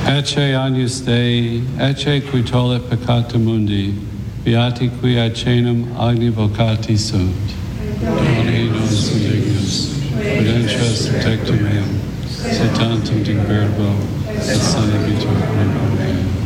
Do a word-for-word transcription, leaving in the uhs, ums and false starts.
Ecce agnus Dei, ecce qui tollit peccata mundi, beati qui acenum agni vocati sunt. Doni nos indignus, prudentias protectum meum, se tantum digverbo, et sane vitor. Amen.